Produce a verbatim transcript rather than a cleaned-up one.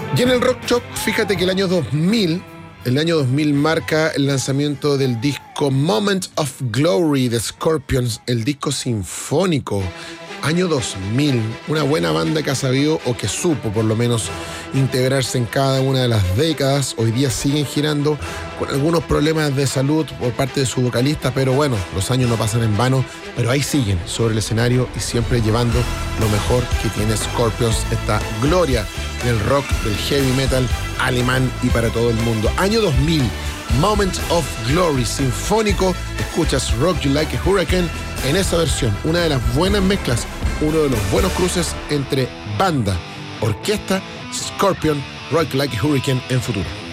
Y en el Rock Shop, fíjate que el año dos mil, el año dos mil marca el lanzamiento del disco Moment of Glory de Scorpions, el disco sinfónico. Año dos mil, una buena banda que ha sabido, o que supo por lo menos, integrarse en cada una de las décadas. Hoy día siguen girando con algunos problemas de salud por parte de su vocalista, pero bueno, los años no pasan en vano, pero ahí siguen sobre el escenario y siempre llevando lo mejor que tiene Scorpions, esta gloria del rock, del heavy metal alemán y para todo el mundo. Año dos mil, Moment of Glory, sinfónico. Escuchas Rock You Like a Hurricane en esa versión, una de las buenas mezclas, uno de los buenos cruces entre banda, orquesta, Scorpion, Rock You Like a Hurricane en futuro.